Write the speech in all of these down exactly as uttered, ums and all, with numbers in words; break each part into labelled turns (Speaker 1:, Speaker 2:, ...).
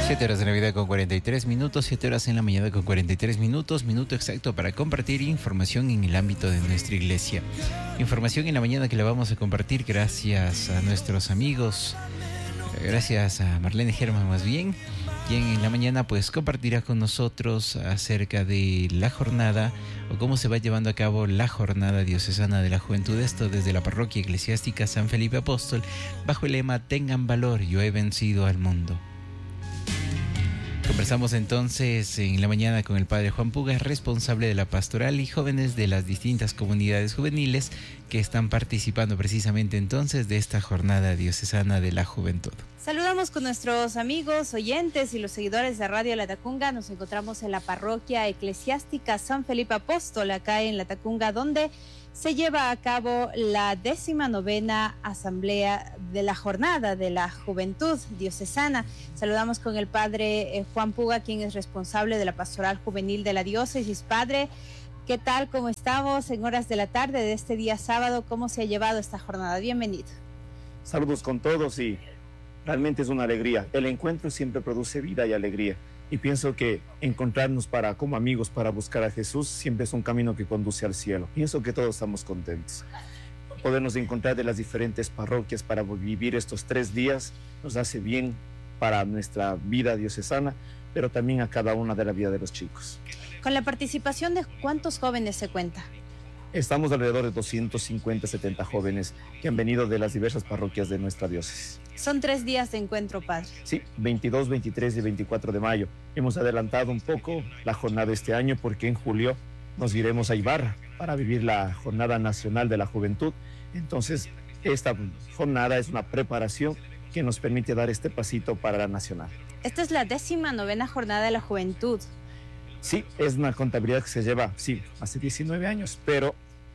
Speaker 1: siete horas de la vida con cuarenta y tres minutos, siete horas en la mañana con cuarenta y tres minutos, minuto exacto para compartir información en el ámbito de nuestra iglesia. Información en la mañana que la vamos a compartir gracias a nuestros amigos, gracias a Marlene Germán más bien, quien en la mañana pues compartirá con nosotros acerca de la jornada o cómo se va llevando a cabo la jornada diocesana de la juventud, esto desde la parroquia eclesiástica San Felipe Apóstol, bajo el lema Tengan valor, yo he vencido al mundo. Conversamos entonces en la mañana con el padre Juan Puga, responsable de la pastoral y jóvenes de las distintas comunidades juveniles que están participando precisamente entonces de esta jornada diocesana de la juventud.
Speaker 2: Saludamos con nuestros amigos, oyentes y los seguidores de Radio La Tacunga. Nos encontramos en la parroquia eclesiástica San Felipe Apóstol, acá en La Tacunga, donde se lleva a cabo la décima novena asamblea de la jornada de la juventud diocesana. Saludamos con el padre eh, Juan Puga, quien es responsable de la pastoral juvenil de la diócesis. Padre, ¿qué tal? ¿Cómo estamos en horas de la tarde de este día sábado? ¿Cómo se ha llevado esta jornada? Bienvenido.
Speaker 3: Saludos con todos y realmente es una alegría. El encuentro siempre produce vida y alegría. Y pienso que encontrarnos para, como amigos para buscar a Jesús siempre es un camino que conduce al cielo. Pienso que todos estamos contentos. Podernos encontrar de las diferentes parroquias para vivir estos tres días nos hace bien para nuestra vida diocesana, pero también a cada una de la vida de los chicos.
Speaker 2: ¿Con la participación de cuántos jóvenes se cuenta?
Speaker 3: Estamos alrededor de doscientos cincuenta, setenta jóvenes que han venido de las diversas parroquias de nuestra diócesis.
Speaker 2: Son tres días de encuentro, padre.
Speaker 3: Sí, veintidós, veintitrés y veinticuatro de mayo. Hemos adelantado un poco la jornada este año porque en julio nos iremos a Ibarra para vivir la Jornada Nacional de la Juventud. Entonces, esta jornada es una preparación que nos permite dar este pasito para la nacional.
Speaker 2: Esta es la décima novena jornada de la juventud.
Speaker 3: Sí, es una contabilidad que se lleva, sí, hace diecinueve años, pero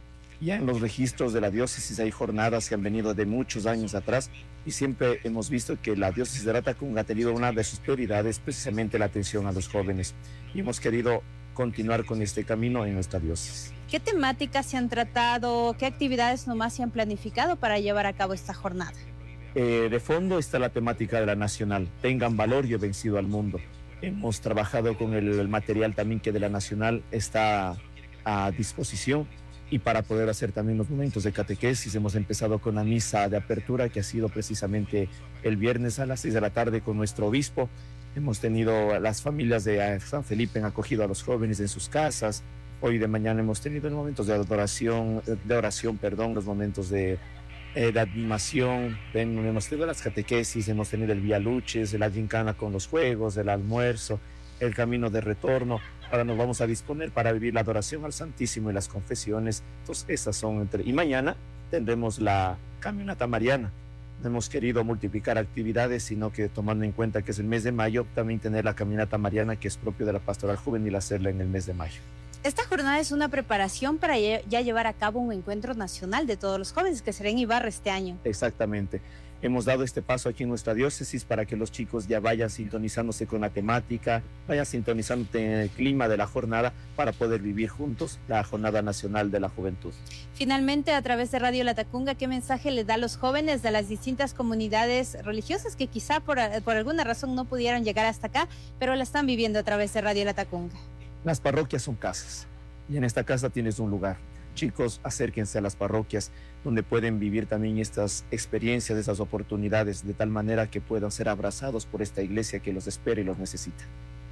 Speaker 3: ya en los registros de la diócesis hay jornadas que han venido de muchos años atrás y siempre hemos visto que la diócesis de La Tacunga ha tenido una de sus prioridades precisamente la atención a los jóvenes y hemos querido continuar con este camino en nuestra diócesis.
Speaker 2: ¿Qué temáticas se han tratado? ¿Qué actividades nomás se han planificado para llevar a cabo esta jornada?
Speaker 3: Eh, de fondo está la temática de la nacional, Tengan valor, yo he vencido al mundo. Hemos trabajado con el, el material también que de la nacional está a disposición. Y para poder hacer también los momentos de catequesis, hemos empezado con la misa de apertura, que ha sido precisamente el viernes a las seis de la tarde con nuestro obispo. Hemos tenido las familias de San Felipe, han acogido a los jóvenes en sus casas. Hoy de mañana hemos tenido los momentos de adoración, de oración, perdón, los momentos de, eh, de animación. Ven, hemos tenido las catequesis, hemos tenido el Vía Luches, la gincana con los juegos, el almuerzo, el camino de retorno. Ahora nos vamos a disponer para vivir la adoración al Santísimo y las confesiones. Entonces, esas son entre... Y mañana tendremos la caminata mariana. No hemos querido multiplicar actividades, sino que tomando en cuenta que es el mes de mayo, también tener la caminata mariana, que es propio de la pastoral juvenil, hacerla en el mes de mayo.
Speaker 2: Esta jornada es una preparación para ya llevar a cabo un encuentro nacional de todos los jóvenes que será en Ibarra este año.
Speaker 3: Exactamente. Hemos dado este paso aquí en nuestra diócesis para que los chicos ya vayan sintonizándose con la temática, vayan sintonizando en el clima de la jornada para poder vivir juntos la Jornada Nacional de la Juventud.
Speaker 2: Finalmente, a través de Radio La Tacunga, ¿qué mensaje les da a los jóvenes de las distintas comunidades religiosas que quizá por, por alguna razón no pudieron llegar hasta acá, pero la están viviendo a través de Radio La Tacunga?
Speaker 3: Las parroquias son casas y en esta casa tienes un lugar. Chicos, acérquense a las parroquias donde pueden vivir también estas experiencias, estas oportunidades, de tal manera que puedan ser abrazados por esta iglesia que los espera y los necesita.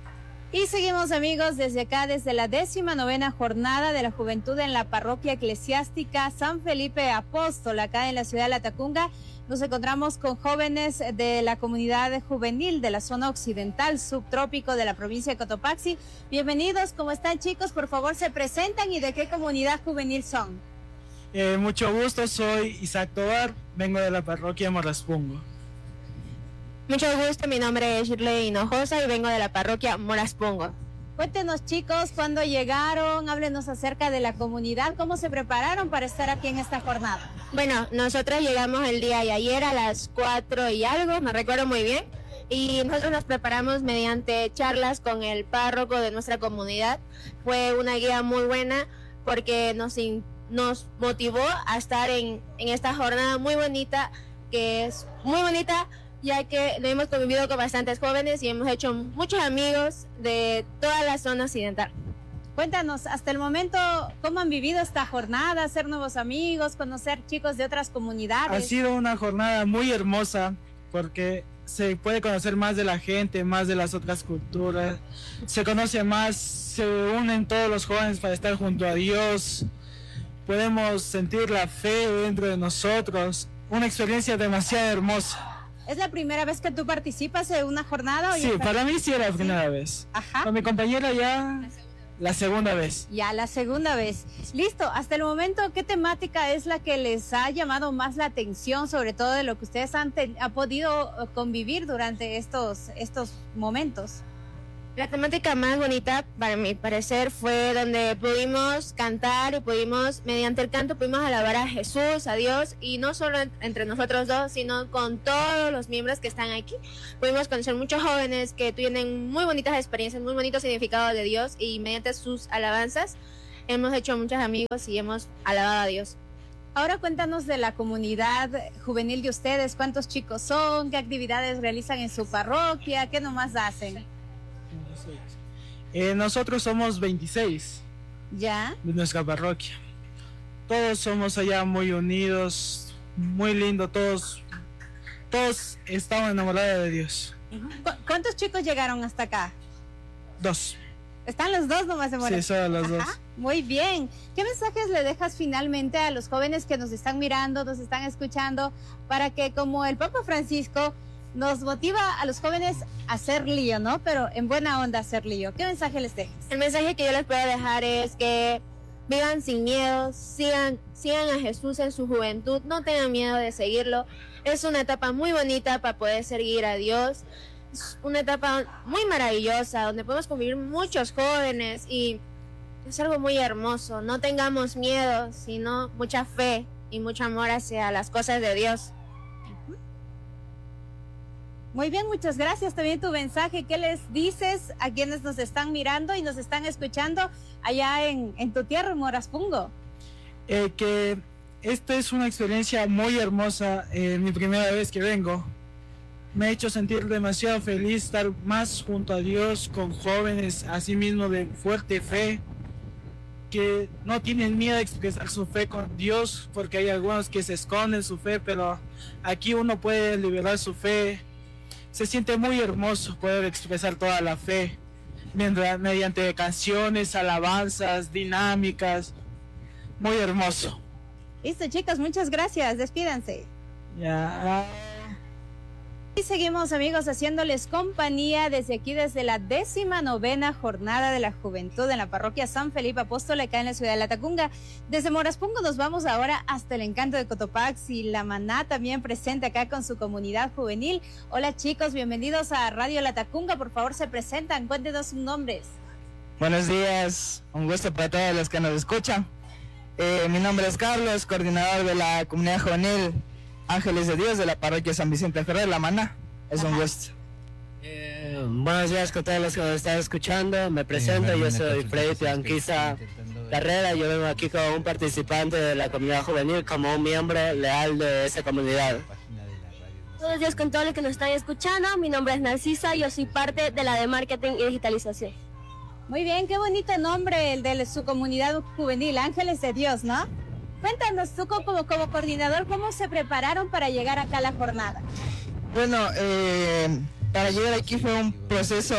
Speaker 2: Y seguimos, amigos, desde acá, desde la décima novena jornada de la juventud en la parroquia eclesiástica San Felipe Apóstol, acá en la ciudad de La Tacunga. Nos encontramos con jóvenes de la comunidad juvenil de la zona occidental subtrópico de la provincia de Cotopaxi. Bienvenidos, ¿cómo están, chicos? Por favor, se presentan y de qué comunidad juvenil son.
Speaker 4: Eh, mucho gusto, soy Isaac Tobar, vengo de la parroquia Morraspungo.
Speaker 5: Mucho gusto, mi nombre es Shirley Hinojosa y vengo de la parroquia Morraspungo.
Speaker 2: Cuéntenos, chicos, ¿cuándo llegaron? Háblenos acerca de la comunidad, ¿cómo se prepararon para estar aquí en esta jornada?
Speaker 5: Bueno, nosotros llegamos el día de ayer a las cuatro y algo, me recuerdo muy bien, y nosotros nos preparamos mediante charlas con el párroco de nuestra comunidad. Fue una guía muy buena porque nos, nos motivó a estar en, en esta jornada muy bonita, que es muy bonita, ya que hemos convivido con bastantes jóvenes y hemos hecho muchos amigos de toda la zona occidental.
Speaker 2: Cuéntanos, hasta el momento, ¿cómo han vivido esta jornada? Hacer nuevos amigos, conocer chicos de otras comunidades.
Speaker 4: Ha sido una jornada muy hermosa porque se puede conocer más de la gente, más de las otras culturas, se conoce más, se unen todos los jóvenes para estar junto a Dios, podemos sentir la fe dentro de nosotros, una experiencia demasiado hermosa.
Speaker 2: ¿Es la primera vez que tú participas en una jornada?
Speaker 4: Sí, para mí sí era la primera ¿Sí? vez.
Speaker 2: Ajá.
Speaker 4: Con mi compañera ya la segunda vez.
Speaker 2: Ya, la segunda vez. Listo, hasta el momento, ¿qué temática es la que les ha llamado más la atención, sobre todo de lo que ustedes han, te, han podido convivir durante estos, estos momentos?
Speaker 5: La temática más bonita, para mi parecer, fue donde pudimos cantar y pudimos, mediante el canto, pudimos alabar a Jesús, a Dios, y no solo entre nosotros dos, sino con todos los miembros que están aquí. Pudimos conocer muchos jóvenes que tienen muy bonitas experiencias, muy bonitos significados de Dios, y mediante sus alabanzas hemos hecho muchos amigos y hemos alabado a Dios.
Speaker 2: Ahora cuéntanos de la comunidad juvenil de ustedes, cuántos chicos son, qué actividades realizan en su parroquia, qué nomás hacen.
Speaker 4: Eh, nosotros somos veintiséis
Speaker 2: ¿Ya?
Speaker 4: de nuestra parroquia. Todos somos allá muy unidos, muy lindo, todos, todos estamos enamorados de Dios.
Speaker 2: ¿Cu ¿Cuántos chicos llegaron hasta acá?
Speaker 4: Dos.
Speaker 2: ¿Están los dos nomás de Mora?
Speaker 4: Sí, solo los
Speaker 2: Ajá.
Speaker 4: dos.
Speaker 2: Muy bien. ¿Qué mensajes le dejas finalmente a los jóvenes que nos están mirando, nos están escuchando, para que, como el Papa Francisco nos motiva a los jóvenes a hacer lío, ¿no? Pero en buena onda hacer lío. ¿Qué mensaje les dejas?
Speaker 5: El mensaje que yo les puedo dejar es que vivan sin miedo, sigan, sigan a Jesús en su juventud, no tengan miedo de seguirlo. Es una etapa muy bonita para poder seguir a Dios. Es una etapa muy maravillosa donde podemos convivir muchos jóvenes y es algo muy hermoso. No tengamos miedo, sino mucha fe y mucho amor hacia las cosas de Dios.
Speaker 2: Muy bien, muchas gracias. También tu mensaje, ¿qué les dices a quienes nos están mirando y nos están escuchando allá en, en tu tierra, en Moraspungo?
Speaker 4: Eh, que esta es una experiencia muy hermosa, eh, mi primera vez que vengo. Me ha hecho sentir demasiado feliz estar más junto a Dios, con jóvenes así mismo de fuerte fe, que no tienen miedo de expresar su fe con Dios, porque hay algunos que se esconden su fe, pero aquí uno puede liberar su fe. Se siente muy hermoso poder expresar toda la fe mientras, mediante canciones, alabanzas, dinámicas. Muy hermoso.
Speaker 2: Listo, chicos, muchas gracias. Despídanse.
Speaker 4: Ya.
Speaker 2: Y seguimos, amigos, haciéndoles compañía desde aquí, desde la décima novena jornada de la juventud en la parroquia San Felipe Apóstol, acá en la ciudad de Latacunga. Desde Moraspungo nos vamos ahora hasta el Encanto de Cotopaxi y la Maná también presente acá con su comunidad juvenil. Hola chicos, bienvenidos a Radio Latacunga. Por favor, se presentan, cuéntenos sus nombres.
Speaker 6: Buenos días, un gusto para todos los que nos escuchan. Eh, mi nombre es Carlos, coordinador de la comunidad juvenil Ángeles de Dios de la parroquia San Vicente Ferrer, La Maná. Es Ajá. un gusto.
Speaker 7: Eh, buenos días con todos los que nos están escuchando. Me presento, yo soy Freddy Pianquista Carrera. Yo vengo aquí como un participante de la comunidad juvenil, como un miembro leal de esa comunidad.
Speaker 8: Buenos días con todos los que nos están escuchando. Mi nombre es Narcisa, yo soy parte de la de Marketing y Digitalización.
Speaker 2: Muy bien, qué bonito nombre el de su comunidad juvenil, Ángeles de Dios, ¿no? Cuéntanos tú como, como coordinador, ¿cómo se prepararon para llegar acá a la jornada?
Speaker 6: Bueno, eh, para llegar aquí fue un proceso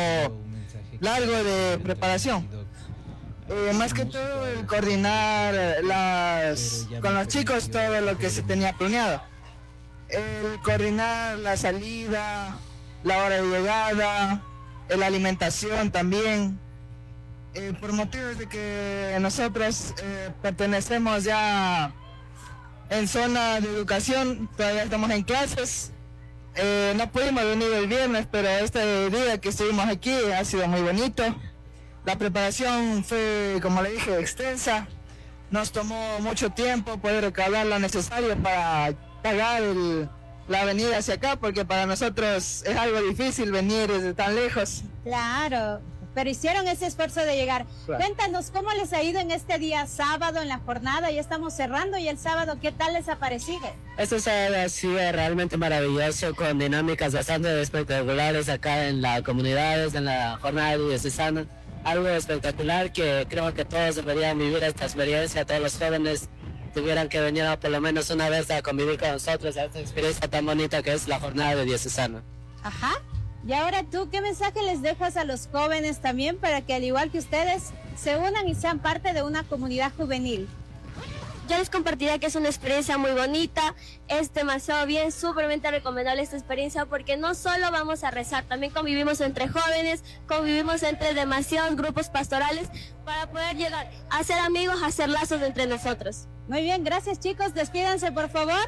Speaker 6: largo de preparación. Eh, más que todo el coordinar las, con los chicos todo lo que se tenía planeado. El coordinar la salida, la hora de llegada, la alimentación también. Eh, por motivos de que nosotros eh, pertenecemos ya en zona de educación, todavía estamos en clases. Eh, no pudimos venir el viernes, pero este día que estuvimos aquí ha sido muy bonito. La preparación fue, como le dije, extensa. Nos tomó mucho tiempo poder recaudar lo necesario para pagar el, la venida hacia acá, porque para nosotros es algo difícil venir desde tan lejos.
Speaker 2: Claro. pero hicieron ese esfuerzo de llegar.
Speaker 7: Claro.
Speaker 2: Cuéntanos cómo les ha ido en este día sábado, en la jornada, ya estamos cerrando, y el sábado, ¿qué tal les ha parecido?
Speaker 7: Eso ha sido realmente maravilloso, con dinámicas bastante espectaculares acá en la comunidad, en la jornada diocesana. Algo espectacular que creo que todos deberían vivir esta experiencia, todos los jóvenes tuvieran que venir por lo menos una vez a convivir con nosotros, a esta experiencia tan bonita que es la jornada de diocesana.
Speaker 2: Ajá. Y ahora tú, ¿qué mensaje les dejas a los jóvenes también para que, al igual que ustedes, se unan y sean parte de una comunidad juvenil?
Speaker 8: Yo les compartiría que es una experiencia muy bonita, es demasiado bien, súpermente recomendable esta experiencia, porque no solo vamos a rezar, también convivimos entre jóvenes, convivimos entre demasiados grupos pastorales para poder llegar a ser amigos, a hacer lazos entre nosotros.
Speaker 2: Muy bien, gracias chicos, despídanse por favor.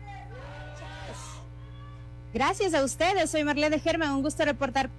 Speaker 2: Gracias a ustedes, soy Marlene Germán, un gusto reportar.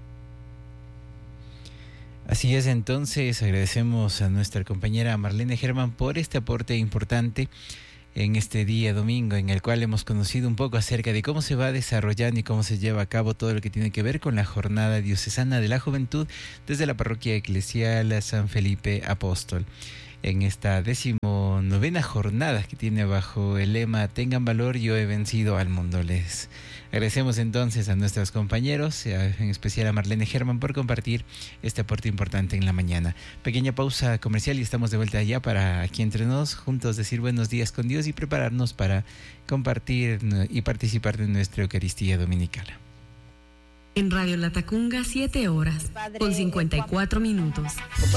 Speaker 1: Así es, entonces agradecemos a nuestra compañera Marlene Germán por este aporte importante en este día domingo, en el cual hemos conocido un poco acerca de cómo se va desarrollando y cómo se lleva a cabo todo lo que tiene que ver con la Jornada Diocesana de la Juventud desde la Parroquia Eclesial San Felipe Apóstol. En esta decimonovena jornada que tiene bajo el lema Tengan valor, yo he vencido al mundo. Les agradecemos entonces a nuestros compañeros, en especial a Marlene Germán, por compartir este aporte importante en la mañana. Pequeña pausa comercial y estamos de vuelta ya para aquí entre nos, juntos decir buenos días con Dios y prepararnos para compartir y participar de nuestra Eucaristía Dominical.
Speaker 9: En Radio Latacunga, siete horas, con cincuenta y cuatro minutos.